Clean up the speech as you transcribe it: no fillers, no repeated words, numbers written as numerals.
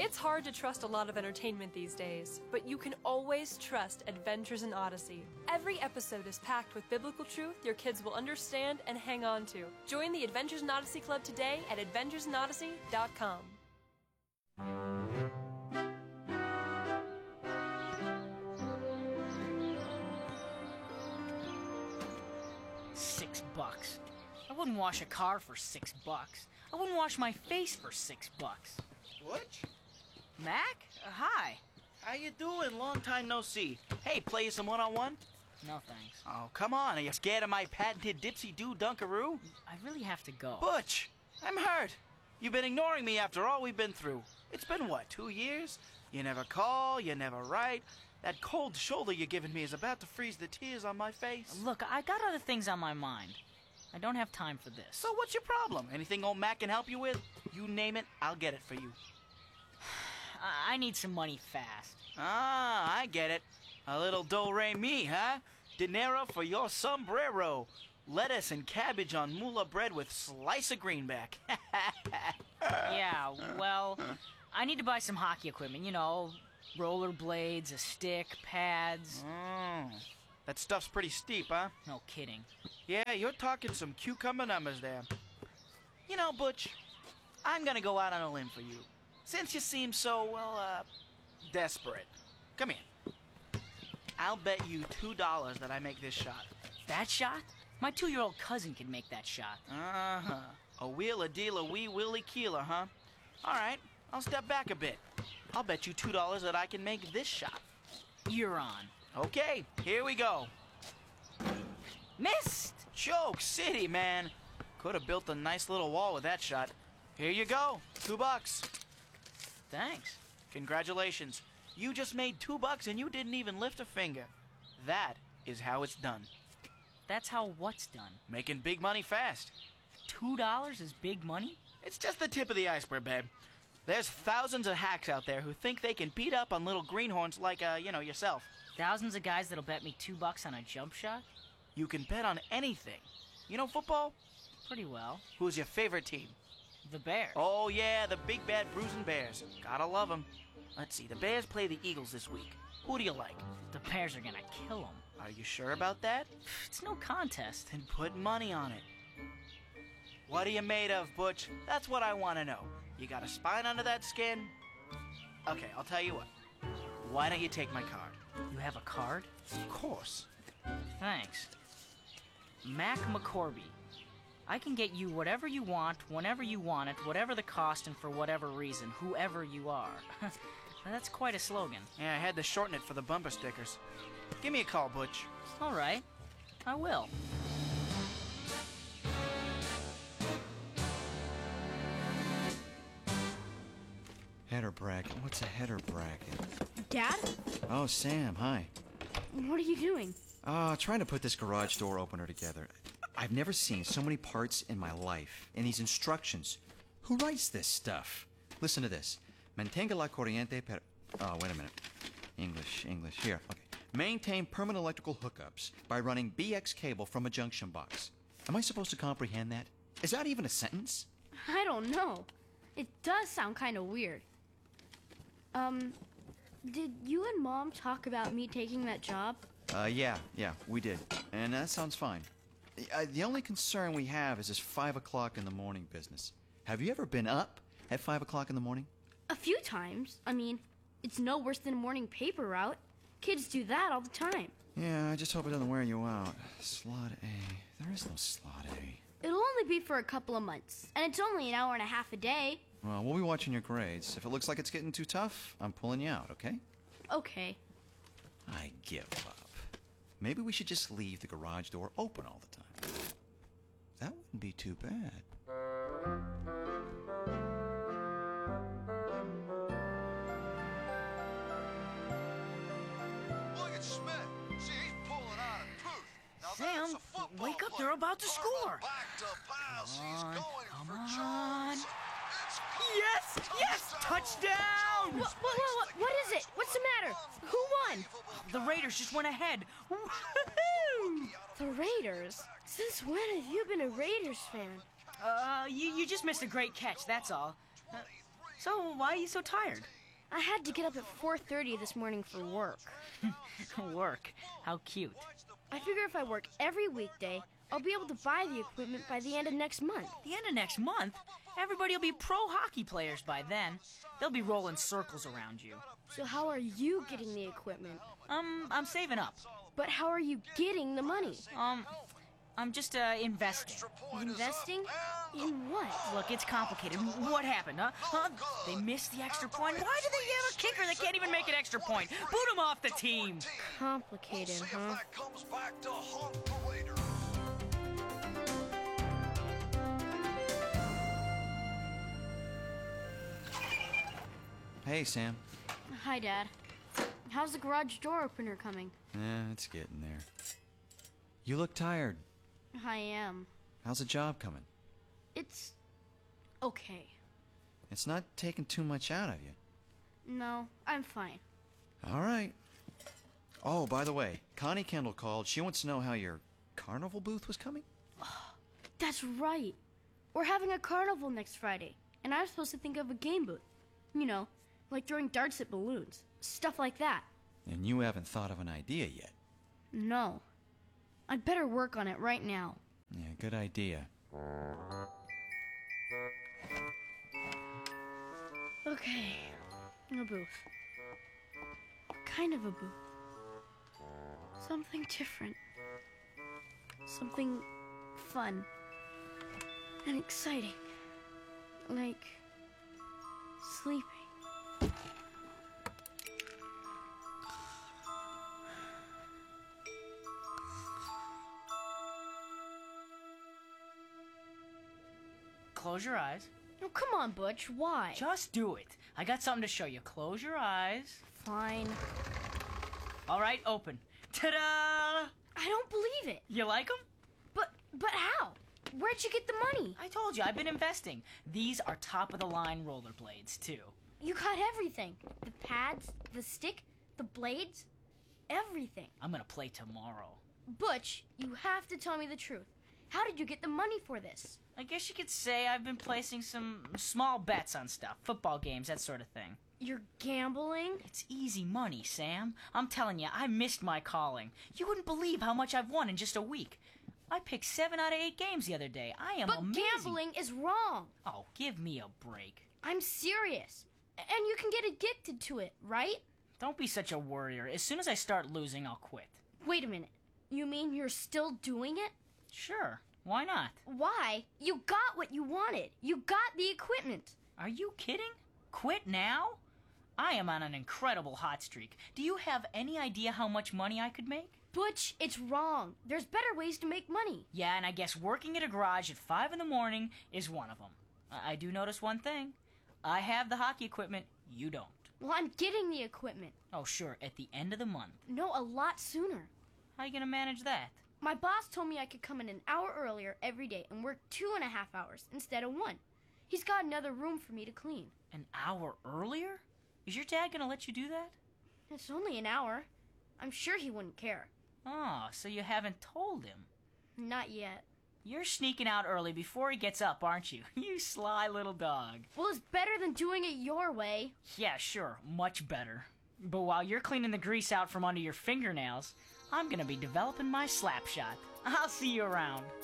It's hard to trust a lot of entertainment these days, but you can always trust Adventures in Odyssey. Every episode is packed with biblical truth your kids will understand and hang on to. Join the Adventures in Odyssey Club today at adventuresinodyssey.com. $6. I wouldn't wash a car for $6. I wouldn't wash my face for $6. Butch? Mac? Hi. How you doing? Long time no see. Hey, play you some one-on-one? No, thanks. Oh, come on. Are you scared of my patented dipsy-doo dunkaroo? I really have to go. Butch, I'm hurt. You've been ignoring me after all we've been through. It's been, what, 2 years? You never call, you never write. That cold shoulder you're giving me is about to freeze the tears on my face. Look, I got other things on my mind. I don't have time for this. So what's your problem? Anything old Mac can help you with? You name it, I'll get it for you. I need some money fast. Ah, I get it. A little do-re-mi, huh? Dinero for your sombrero. Lettuce and cabbage on moolah bread with slice of greenback. Yeah, well, I need to buy some hockey equipment, you know, rollerblades, a stick, pads. That stuff's pretty steep, huh? No kidding. Yeah, you're talking some cucumber numbers there. You know, Butch, I'm gonna go out on a limb for you. Since you seem so, well, desperate. Come here. I'll bet you $2 that I make this shot. That shot? My 2-year-old cousin can make that shot. Uh-huh. A wheeler dealer, wee willy keeler, huh? All right, I'll step back a bit. I'll bet you $2 that I can make this shot. You're on. Okay, here we go. Missed! Choke City, man. Could have built a nice little wall with that shot. Here you go, $2. Thanks. Congratulations. You just made $2 and you didn't even lift a finger. That is how it's done. That's how what's done? Making big money fast. $2 is big money? It's just the tip of the iceberg, babe. There's thousands of hacks out there who think they can beat up on little greenhorns like, yourself. Thousands of guys that'll bet me $2 on a jump shot? You can bet on anything. You know football? Pretty well. Who's your favorite team? The Bears. Oh, yeah, the big bad bruising Bears. Gotta love them. Let's see, the Bears play the Eagles this week. Who do you like? The Bears are gonna kill them. Are you sure about that? It's no contest. Then put money on it. What are you made of, Butch? That's what I want to know. You got a spine under that skin? Okay, I'll tell you what. Why don't you take my card? You have a card? Of course. Thanks. Mac McCorby. I can get you whatever you want, whenever you want it, whatever the cost, and for whatever reason, whoever you are. That's quite a slogan. Yeah, I had to shorten it for the bumper stickers. Give me a call, Butch. All right. I will. Header bracket? What's a header bracket? Dad? Oh, Sam, hi. What are you doing? Trying to put this garage door opener together. I've never seen so many parts in my life. And these instructions. Who writes this stuff? Listen to this. Mantenga la corriente per... Oh, wait a minute. English. Here, okay. Maintain permanent electrical hookups by running BX cable from a junction box. Am I supposed to comprehend that? Is that even a sentence? I don't know. It does sound kind of weird. Did you and Mom talk about me taking that job? Yeah, we did. And that sounds fine. The only concern we have is this 5 o'clock in the morning business. Have you ever been up at 5 o'clock in the morning? A few times. I mean, it's no worse than a morning paper route. Kids do that all the time. Yeah, I just hope it doesn't wear you out. Slot A. There is no slot A. It'll only be for a couple of months, and it's only an hour and a half a day. Well, we'll be watching your grades. If it looks like it's getting too tough, I'm pulling you out, okay? Okay. I give up. Maybe we should just leave the garage door open all the time. That wouldn't be too bad. Look at Smith. See, he's pulling out a tooth. Now Sam, that's a football wake up, player. they're about to score. Back to pass. He's going Come for on. Jones. It's Yes! Touchdown! What is it? What's the matter? Who won? The Raiders just went ahead. Woo-hoo! The Raiders? Since when have you been a Raiders fan? You just missed a great catch, that's all. So why are you so tired? I had to get up at 4:30 this morning for work. Work. How cute. I figure if I work every weekday, I'll be able to buy the equipment by the end of next month. The end of next month? Everybody will be pro hockey players by then. They'll be rolling circles around you. So how are you getting the equipment? I'm saving up. But how are you getting the money? I'm just, investing. Investing? In what? Look, it's complicated. What happened, huh? They missed the extra point? Why do they have a kicker that can't even make an extra point? Boot him off the team! Complicated, See if huh? that comes back to haunt the Raiders. Hey, Sam. Hi, Dad. How's the garage door opener coming? It's getting there. You look tired. I am. How's the job coming? It's okay. It's not taking too much out of you. No, I'm fine. All right. Oh, by the way, Connie Kendall called. She wants to know how your carnival booth was coming. That's right. We're having a carnival next Friday, and I'm supposed to think of a game booth. You know, like throwing darts at balloons. Stuff like that. And you haven't thought of an idea yet. No. I'd better work on it right now. Yeah, good idea. Okay. A booth. Kind of a booth. Something different. Something fun. And exciting. Like sleeping. Close your eyes. Oh, come on, Butch. Why? Just do it. I got something to show you. Close your eyes. Fine. All right, open. Ta-da! I don't believe it. You like them? But how? Where'd you get the money? I told you, I've been investing. These are top-of-the-line rollerblades, too. You got everything. The pads, the stick, the blades, everything. I'm gonna play tomorrow. Butch, you have to tell me the truth. How did you get the money for this? I guess you could say I've been placing some small bets on stuff. Football games, that sort of thing. You're gambling? It's easy money, Sam. I'm telling you, I missed my calling. You wouldn't believe how much I've won in just a week. I picked 7 out of 8 games the other day. I am But amazing. gambling is wrong. Oh, give me a break. I'm serious. And you can get addicted to it, right? Don't be such a worrier. As soon as I start losing, I'll quit. Wait a minute. You mean you're still doing it? Sure. Why not? Why? You got what you wanted. You got the equipment. Are you kidding? Quit now? I am on an incredible hot streak. Do you have any idea how much money I could make? Butch, it's wrong. There's better ways to make money. Yeah, and I guess working at a garage at 5 in the morning is one of them. I do notice one thing. I have the hockey equipment. You don't. Well, I'm getting the equipment. Oh, sure, at the end of the month. No, a lot sooner. How are you going to manage that? My boss told me I could come in an hour earlier every day and work 2.5 hours instead of 1. He's got another room for me to clean. An hour earlier? Is your dad going to let you do that? It's only an hour. I'm sure he wouldn't care. Oh, so you haven't told him. Not yet. You're sneaking out early before he gets up, aren't you? You sly little dog. Well, it's better than doing it your way. Yeah, sure, much better. But while you're cleaning the grease out from under your fingernails, I'm gonna be developing my slap shot. I'll see you around.